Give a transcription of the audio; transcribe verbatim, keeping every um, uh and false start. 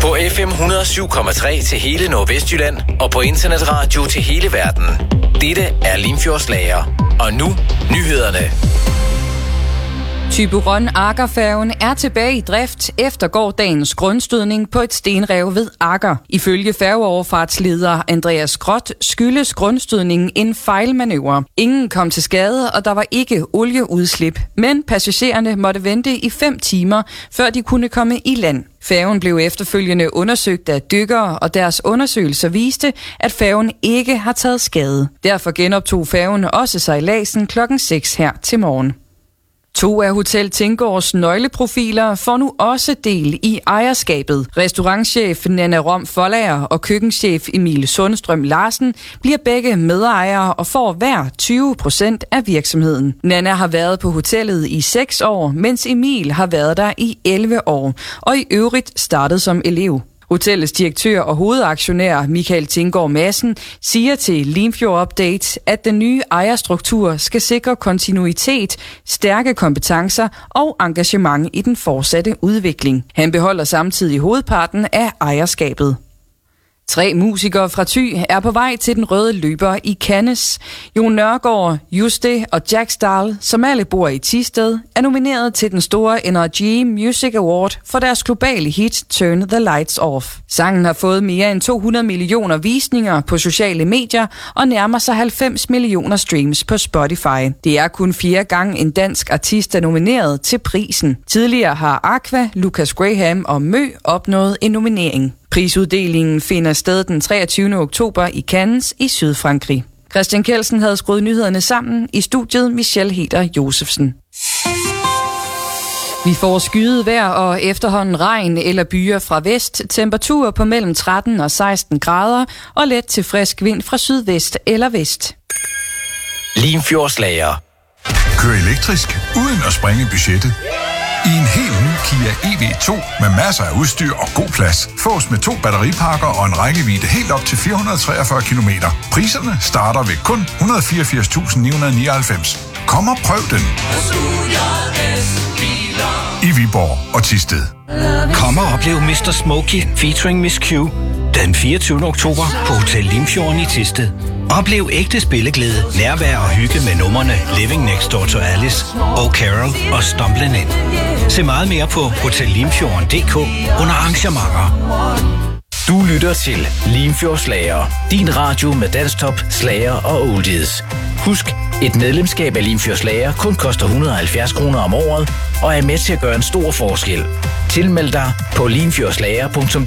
På F M et hundrede og syv komma tre til hele Nordvestjylland og på internetradio til hele verden. Dette er Limfjordslager. Og nu nyhederne. Thyborøn Aggerfærgen er tilbage i drift efter gårdagens grundstødning på et stenrev ved Agger. Ifølge færgeoverfartsleder Andreas Grot skyldes grundstødningen en fejlmanøvre. Ingen kom til skade, og der var ikke olieudslip, men passagererne måtte vente i fem timer, før de kunne komme i land. Færgen blev efterfølgende undersøgt af dykkere, og deres undersøgelser viste, at færgen ikke har taget skade. Derfor genoptog færgen også sejladsen klokken seks her til morgen. To af Hotel Tinggårds nøgleprofiler får nu også del i ejerskabet. Restaurantchef Nanna Rom Folager og køkkenchef Emil Sundstrøm Larsen bliver begge medejere og får hver tyve procent af virksomheden. Nanna har været på hotellet i seks år, mens Emil har været der i elleve år, og i øvrigt startet som elev. Hotellets direktør og hovedaktionær Michael Tinggård Madsen siger til Limfjord Update, at den nye ejerstruktur skal sikre kontinuitet, stærke kompetencer og engagement i den fortsatte udvikling. Han beholder samtidig hovedparten af ejerskabet. Tre musikere fra Thy er på vej til den røde løber i Cannes. Jon Nørgaard, Juste og Jack Stahl, som alle bor i Thisted, er nomineret til den store N R G Music Award for deres globale hit Turn the Lights Off. Sangen har fået mere end to hundrede millioner visninger på sociale medier og nærmer sig halvfems millioner streams på Spotify. Det er kun fire gange en dansk artist er nomineret til prisen. Tidligere har Aqua, Lucas Graham og Mø opnået en nominering. Prisuddelingen finder sted den treogtyvende oktober i Cannes i Sydfrankrig. Christian Kelsen havde skruet nyhederne sammen, i studiet Michelle Heder Josefsen. Vi får skyet vejr og efterhånden regn eller byer fra vest, temperaturer på mellem tretten og seksten grader og let til frisk vind fra sydvest eller vest. Limfjordslager. Kør elektrisk uden at sprænge budgettet. I en helt ny Kia E V to med masser af udstyr og god plads. Fås med to batteripakker og en rækkevidde helt op til fire hundrede og treogfyrre kilometer. Priserne starter ved kun et hundrede og fireogfirs tusind ni hundrede og nioghalvfems. Kom og prøv den. I Viborg og Thisted. Kom og oplev mister Smokey featuring Miss Q den fireogtyvende oktober på Hotel Limfjorden i Thisted. Oplev ægte spilleglæde, nærvær og hygge med numrene Living Next Door to Alice, Oh Carol og Stumblin' In. Se meget mere på hotel limfjorden punktum d k under arrangementer. Du lytter til Limfjordslager. Din radio med dansktop, slager og oldies. Husk, et medlemskab af Limfjordslager kun koster et hundrede og halvfjerds kroner om året og er med til at gøre en stor forskel. Tilmeld dig på limfjordslager punktum